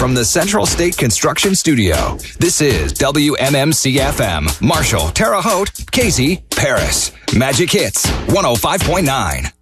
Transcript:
from the Central State Construction Studio, this is WMMC-FM. Marshall, Terre Haute, Casey, Paris. Magic Hits 105.9.